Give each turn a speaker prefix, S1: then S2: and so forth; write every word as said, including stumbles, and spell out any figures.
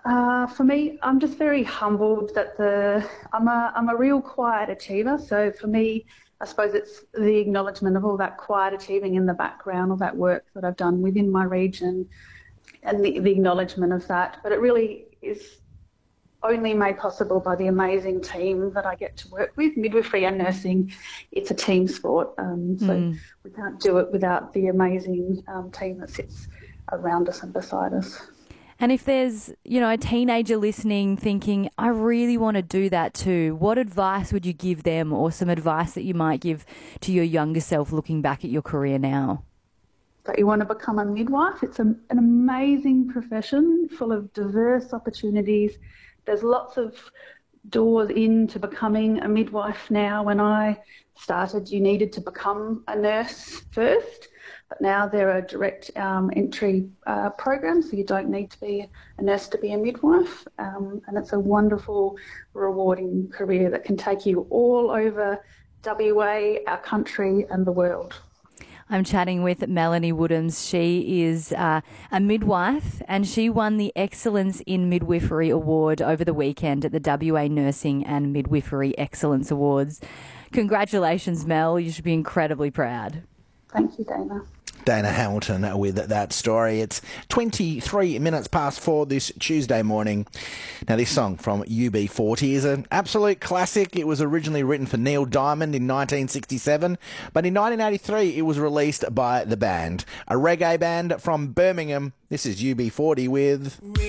S1: Uh, for me, I'm just very humbled that the I'm a I'm a real quiet achiever. So for me, I suppose it's the acknowledgement of all that quiet achieving in the background, all that work that I've done within my region, and the, the acknowledgement of that. But it really is only made possible by the amazing team that I get to work with. Midwifery and nursing, it's a team sport. Um, so
S2: Mm.
S1: we can't do it without the amazing um, team that sits around us and beside us.
S2: And if there's, you know, a teenager listening thinking, I really want to do that too, what advice would you give them, or some advice that you might give to your younger self looking back at your career now?
S1: That you want to become a midwife. It's a, an amazing profession full of diverse opportunities. There's lots of doors into becoming a midwife now. When I started, you needed to become a nurse first, but now there are direct um, entry uh, programs, so you don't need to be a nurse to be a midwife. Um, and it's a wonderful, rewarding career that can take you all over W A, our country, and the world.
S2: I'm chatting with Melanie Woodhams. She is uh, a midwife, and she won the Excellence in Midwifery Award over the weekend at the W A Nursing and Midwifery Excellence Awards. Congratulations, Mel. You should be incredibly proud.
S1: Thank you, Dana.
S3: Dana Hamilton with that story. It's twenty-three minutes past four this Tuesday morning. Now, this song from U B forty is an absolute classic. It was originally written for Neil Diamond in nineteen sixty-seven, but in nineteen eighty-three it was released by the band, a reggae band from Birmingham. This is U B forty with...